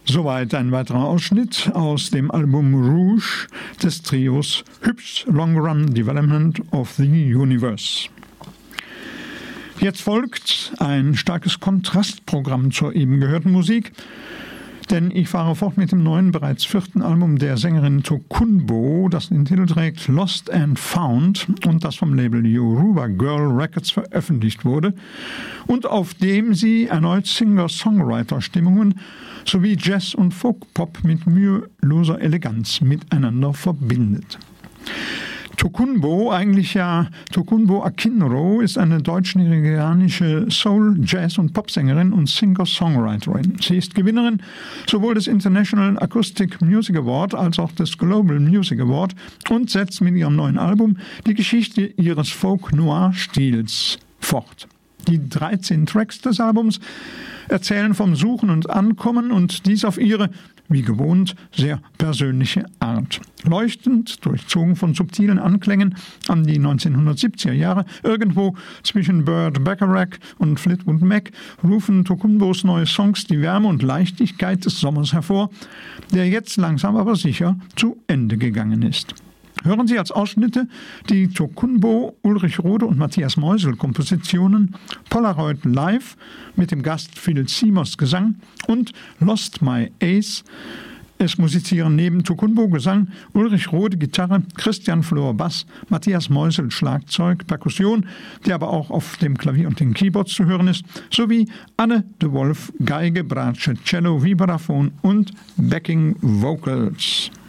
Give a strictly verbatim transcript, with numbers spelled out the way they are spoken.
Soweit ein weiterer Ausschnitt aus dem Album Rouge des Trios Hübsch Long Run Development of the Universe. Jetzt folgt ein starkes Kontrastprogramm zur eben gehörten Musik, denn ich fahre fort mit dem neuen, bereits vierten Album der Sängerin Tokunboh, das den Titel trägt Lost and Found und das vom Label Yoruba Girl Records veröffentlicht wurde und auf dem sie erneut Singer-Songwriter-Stimmungen sowie Jazz und Folk-Pop mit müheloser Eleganz miteinander verbindet. Tokunboh, eigentlich ja Tokunboh Akinro, ist eine deutsch-nigerianische Soul-, Jazz- und Popsängerin und Singer-Songwriterin. Sie ist Gewinnerin sowohl des International Acoustic Music Award als auch des Global Music Award und setzt mit ihrem neuen Album die Geschichte ihres Folk-Noir-Stils fort. Die dreizehn Tracks des Albums erzählen vom Suchen und Ankommen und dies auf ihre, wie gewohnt, sehr persönliche Art. Leuchtend, durchzogen von subtilen Anklängen an die neunzehnhundertsiebziger Jahre, irgendwo zwischen Burt Bacharach und Fleetwood Mac, rufen Tokunbohs neue Songs die Wärme und Leichtigkeit des Sommers hervor, der jetzt langsam aber sicher zu Ende gegangen ist. Hören Sie als Ausschnitte die Tokunboh, Ulrich Rode und Matthias Meusel Kompositionen Polaroid Live mit dem Gast Phil Siemers Gesang und Lost My Ace. Es musizieren neben Tokunboh Gesang, Ulrich Rode Gitarre, Christian Flor Bass, Matthias Meusel Schlagzeug, Perkussion, die aber auch auf dem Klavier und den Keyboards zu hören ist, sowie Anne de Wolf Geige, Bratsche, Cello, Vibraphon und Backing Vocals.